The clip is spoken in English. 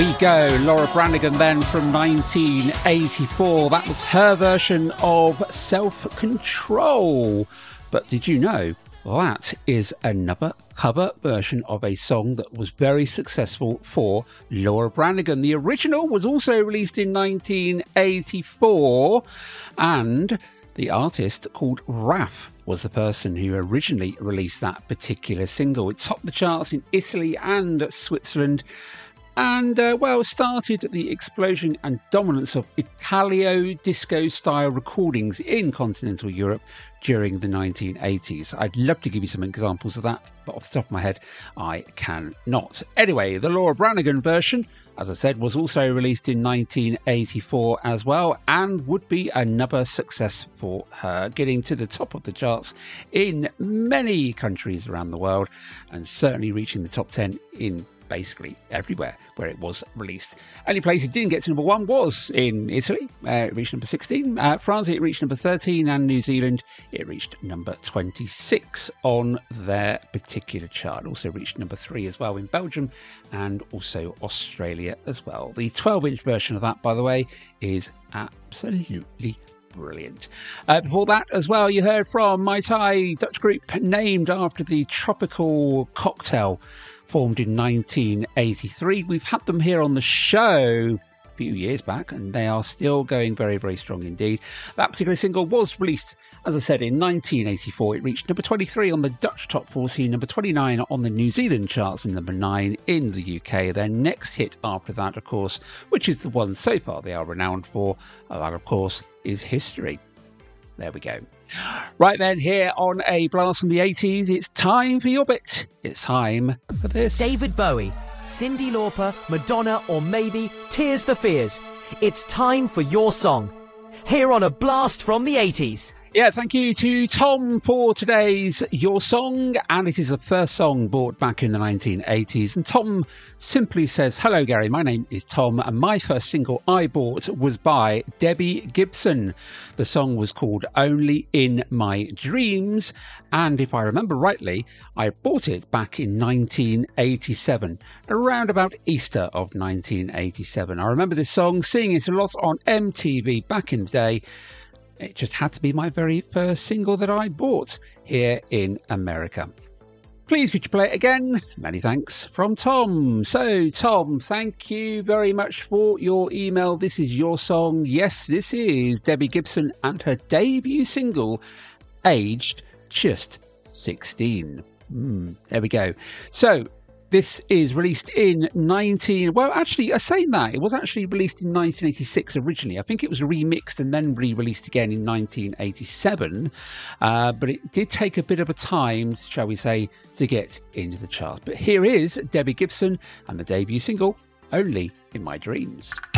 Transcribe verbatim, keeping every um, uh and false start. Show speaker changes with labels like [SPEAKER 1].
[SPEAKER 1] There you go, Laura Branigan then from nineteen eighty-four. That was her version of Self-Control. But did you know that is another cover version of a song that was very successful for Laura Branigan? The original was also released in nineteen eighty-four, and the artist called Raf was the person who originally released that particular single. It topped the charts in Italy and Switzerland, and, uh, well, started the explosion and dominance of Italio disco-style recordings in continental Europe during the nineteen eighties. I'd love to give you some examples of that, but off the top of my head, I cannot. Anyway, the Laura Branigan version, as I said, was also released in nineteen eighty-four as well, and would be another success for her, getting to the top of the charts in many countries around the world, and certainly reaching the top ten in basically everywhere where it was released. Only place it didn't get to number one was in Italy. Uh, it reached number sixteen. Uh, France, it reached number thirteen, and New Zealand, it reached number twenty-six on their particular chart. Also reached number three as well in Belgium, and also Australia as well. The twelve inch version of that, by the way, is absolutely brilliant. Uh, before that as well, you heard from Mai Tai, Dutch group named after the tropical cocktail formed in nineteen eighty-three. We've had them here on the show a few years back, and they are still going very, very strong indeed. That particular single was released, as I said, in nineteen eighty-four. It reached number twenty-three on the Dutch top forty, number twenty-nine on the New Zealand charts, and number nine in the U K. Their next hit after that, of course, which is the one so far they are renowned for, that, of course, is History. There we go. Right then, here on A Blast from the eighties, it's time for your bit. It's time for this.
[SPEAKER 2] David Bowie, Cyndi Lauper, Madonna, or maybe Tears for Fears. It's time for your song. Here on A Blast from the eighties.
[SPEAKER 1] Yeah, thank you to Tom for today's Your Song, and it is the first song bought back in the nineteen eighties. And Tom simply says, "Hello Gary, my name is Tom, and my first single I bought was by Debbie Gibson. The song was called Only in My Dreams, and if I remember rightly, I bought it back in nineteen eighty-seven, around about Easter of nineteen eighty-seven. I remember this song, seeing it a lot on M T V back in the day. It just had to be my very first single that I bought here in America. Please could you play it again? Many thanks from Tom." So, Tom, thank you very much for your email. This is your song. Yes, this is Debbie Gibson and her debut single, Aged Just sixteen. Mm, there we go. So, this is released in nineteen... Well, actually, I say that. It was actually released in nineteen eighty-six originally. I think it was remixed and then re-released again in nineteen eighty-seven. Uh, but it did take a bit of a time, shall we say, to get into the charts. But here is Debbie Gibson and the debut single, Only in My Dreams.